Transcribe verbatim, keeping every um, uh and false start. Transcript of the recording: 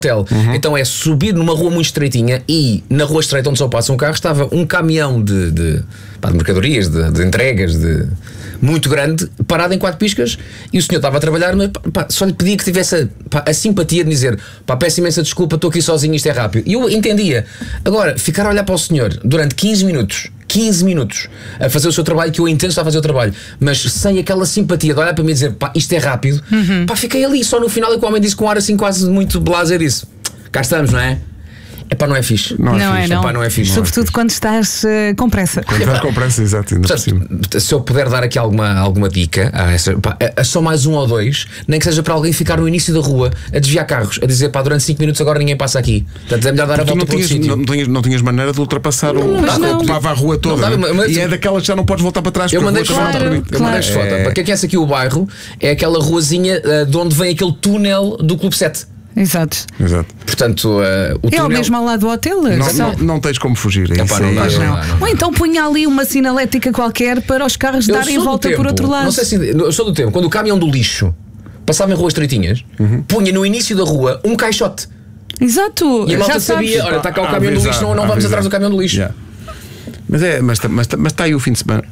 hotel. Uhum. Então é subir numa rua muito estreitinha e na rua estreita onde só passa um carro estava um caminhão de, de, pá, de mercadorias, de, de entregas, de, muito grande, parado em quatro piscas, e o senhor estava a trabalhar, mas pá, só lhe pedia que tivesse a, pá, a simpatia de dizer: pá, peço imensa desculpa, estou aqui sozinho, isto é rápido. E eu entendia. Agora, ficar a olhar para o senhor durante quinze minutos quinze minutos a fazer o seu trabalho, que eu entendo que está a fazer o trabalho, mas sem aquela simpatia de olhar para mim e dizer: pá, isto é rápido, uhum. Pá, fiquei ali. Só no final é que o homem disse com um ar assim quase muito blazer, disse: cá estamos, não é? Epá, não é fixe. Não, não é, fixe. não. Epá, não é fixe. Sobretudo é quando estás uh, com pressa. Quando estás com pressa, exato. Portanto, se eu puder dar aqui alguma, alguma dica a essa, pá, a, a só mais um ou dois, nem que seja para alguém ficar no início da rua a desviar carros, a dizer: pá, durante cinco minutos agora ninguém passa aqui. Portanto, é melhor dar Porque a volta para outro sítio. Não tinhas, não tinhas maneira de ultrapassar o que ocupava a rua toda. Não, não, mas, e é daquelas que já não podes voltar para trás. Eu mandei foto. Claro, eu claro. mandei foto. É. Para quem conhece aqui o bairro, é aquela ruazinha uh, de onde vem aquele túnel do Clube sete. Exato. Exato. Portanto, uh, o é túnel... o mesmo ao lado do hotel. Não, só... não, não tens como fugir. É Epá, isso não dá, aí. não Não. dá, não dá. Ou então punha ali uma sinalética qualquer para os carros Eu darem sou do volta tempo, por outro lado. Não sei se eu sou do tempo quando o caminhão do lixo passava em ruas estreitinhas, uhum. punha no início da rua um caixote. Exato. E a malta já sabia: sabes. olha, está cá o Ah, caminhão do avisar, lixo, não, não vamos avisar. atrás do caminhão do lixo. Yeah. Mas é, mas está mas, mas tá aí o fim de semana.